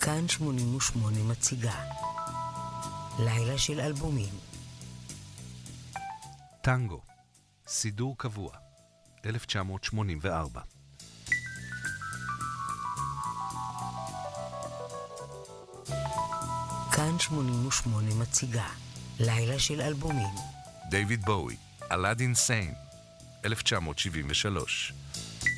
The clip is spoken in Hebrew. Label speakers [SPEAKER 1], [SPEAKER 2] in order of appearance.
[SPEAKER 1] כאן 88 מציגה לילה של אלבומים.
[SPEAKER 2] טנגו, סידור קבוע, 1984.
[SPEAKER 1] כאן 88 מציגה לילה של אלבומים.
[SPEAKER 2] דיוויד בואי, אלאדין סיין, 1973.